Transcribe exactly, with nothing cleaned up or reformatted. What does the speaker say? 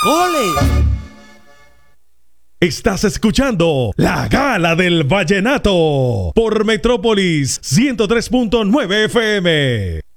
¡Cole! Estás escuchando La Gala del Vallenato por Metrópolis ciento tres punto nueve F M.